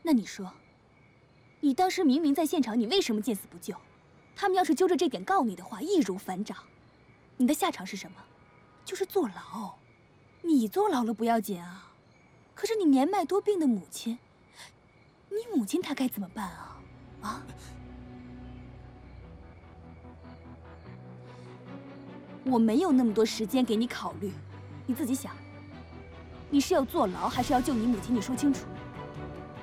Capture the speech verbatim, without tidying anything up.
那你说，你当时明明在现场，你为什么见死不救？他们要是揪着这点告你的话，易如反掌。你的下场是什么？就是坐牢。你坐牢了不要紧啊，可是你年迈多病的母亲，你母亲她该怎么办啊？啊？我没有那么多时间给你考虑，你自己想。你是要坐牢，还是要救你母亲？你说清楚。